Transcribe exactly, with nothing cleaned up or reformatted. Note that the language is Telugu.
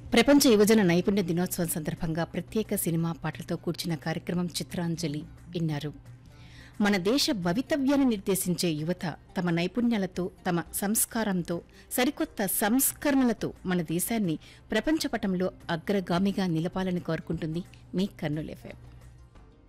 ప్రపంచ యువజన నైపుణ్య దినోత్సవం సందర్భంగా ప్రత్యేక సినిమా పాటలతో కూర్చిన కార్యక్రమం చిత్రాంజలి విన్నారు. మన దేశ భవితవ్యాన్ని నిర్దేశించే యువత తమ నైపుణ్యాలతో, తమ సంస్కారంతో, సరికొత్త సంస్కరణలతో మన దేశాన్ని ప్రపంచపటంలో అగ్రగామిగా నిలపాలని కోరుకుంటుంది మీ కర్నూలు ఎఫ్ఎం.